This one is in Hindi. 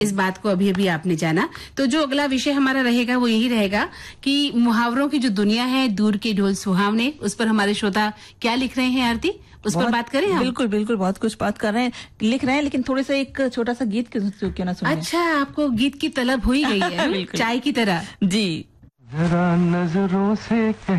इस बात को अभी अभी आपने जाना, तो जो अगला विषय हमारा रहेगा वो यही रहेगा कि मुहावरों की जो दुनिया है, दूर के ढोल सुहावने, उस पर हमारे श्रोता क्या लिख रहे हैं आरती, उस पर बात करें हम। बिल्कुल बिल्कुल, बहुत कुछ बात कर रहे हैं, लिख रहे हैं, लेकिन थोड़े से एक छोटा सा गीत क्यों ना सुने। अच्छा, आपको गीत की तलब हो ही गई है चाय की तरह। जी, जरा नजरों से